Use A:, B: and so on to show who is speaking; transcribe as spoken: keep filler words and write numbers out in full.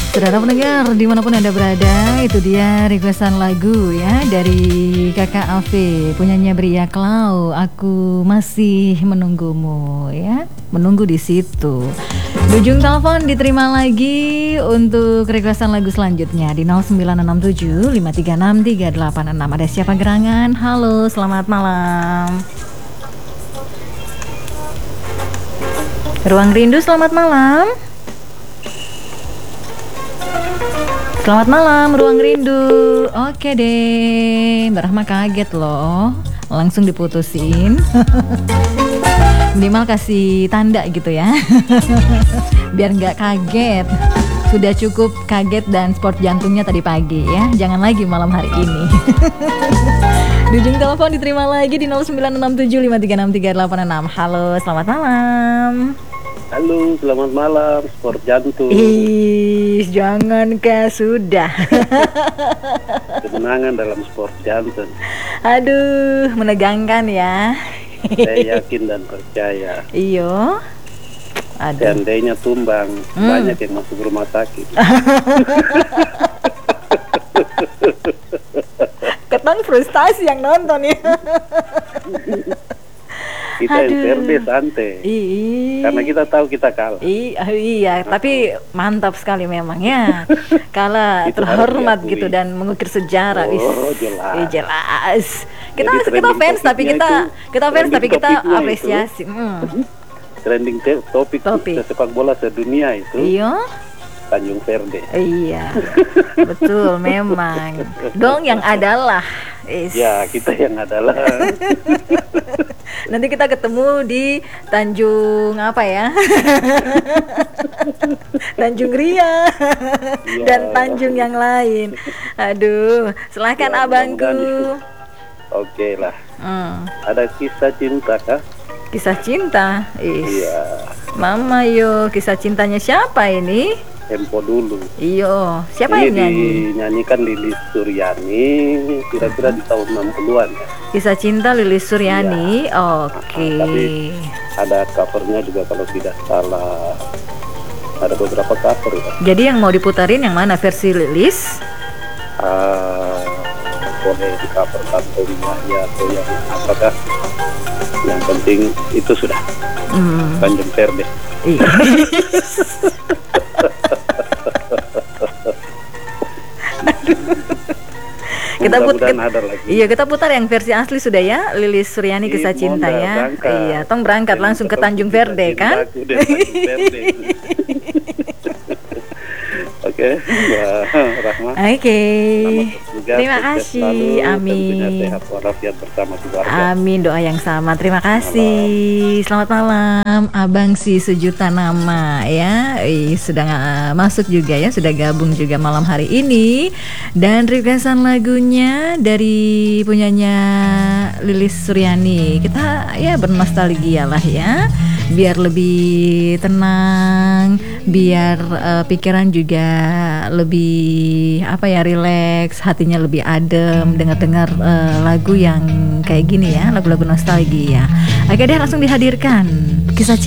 A: Saudara pendengar dimanapun Anda berada, itu dia requestan lagu ya dari Kakak Ave, punyanya Bria Klau. Aku masih menunggumu ya, menunggu di situ. Di ujung telepon diterima lagi untuk requestan lagu selanjutnya di nol sembilan enam tujuh lima tiga enam tiga delapan enam. Ada siapa gerangan? Halo, selamat malam. Ruang Rindu, selamat malam. Selamat malam, Ruang Rindu. Oke deh, Mbak Rahma kaget loh, langsung diputusin. Minimal kasih tanda gitu ya, biar nggak kaget. Sudah cukup kaget dan sport jantungnya tadi pagi ya, jangan lagi malam hari ini. Di ujung telepon diterima lagi di nol sembilan enam tujuh lima tiga enam tiga delapan enam. Halo, selamat malam.
B: Halo, selamat malam, sport jantung.
A: Ih, jangan kah sudah.
B: Kemenangan dalam sport jantung.
A: Aduh, menegangkan ya.
B: Saya yakin dan percaya.
A: Iyo. Aduh.
B: Seandainya tumbang, hmm. banyak yang masuk rumah sakit.
A: Ketang frustasi yang nonton ya.
B: Kita yang Verde santai.
A: Ii.
B: Karena kita tahu kita kalah.
A: I, iya, nah. Tapi mantap sekali memang ya. Kalah terhormat gitu dan mengukir sejarah.
B: Oh, jelas.
A: Eh, jelas. Kita Jadi, kita fans tapi kita itu, kita fans tapi kita apresiasi. Hmm.
B: Trending te- topik, topik sepak bola sedunia itu.
A: Iya.
B: Tanjung Verde.
A: Iya. Betul memang. Dong yang adalah. Is.
B: Ya, kita yang adalah.
A: Nanti kita ketemu di Tanjung apa ya? Tanjung Ria ya, dan Tanjung yang lain. Aduh, silakan ya, abangku.
B: Oke lah.
A: Hmm.
B: Ada kisah cinta kah?
A: Kisah cinta?
B: Iya.
A: Mama yo, kisah cintanya siapa ini?
B: Tempo dulu.
A: Iyo, siapa
B: ini
A: yang nyanyi?
B: Dinyanyikan Lilis Suryani, kira-kira di tahun enam puluhan ya.
A: Kisah cinta Lilis Suryani, ya. Oke. Okay.
B: Nah, tapi ada covernya juga kalau tidak salah. Ada beberapa cover ya.
A: Jadi yang mau diputarin yang mana, versi Lilis?
B: Uh, boleh di cover kantornya ya atau yang apakah? Yang penting itu sudah. Hmm. Tanjung Verde. Iya.
A: Kita putar, iya kita putar yang versi asli sudah ya, Lilis Suryani Kisah Cinta ya. Berangkat. Iya, tong berangkat Jadi langsung ke Tanjung Verde kan? Oke, Mbak Rahma. Oke. Terima kasih. Amin.
B: Sehat walafiat bersama keluarga.
A: Amin, doa yang sama. Terima kasih. Selamat malam, Abang si sejuta nama ya. Ih, sudah uh, masuk juga ya, sudah gabung juga malam hari ini. Dan requestan lagunya dari punyanya Lilis Suryani. Kita ya bernostalgia lah ya, biar lebih tenang, biar uh, pikiran juga lebih apa ya, rileks, hatinya lebih adem dengar-dengar uh, lagu yang kayak gini ya, lagu-lagu nostalgia. Oke deh, langsung dihadirkan Kisah Cinta.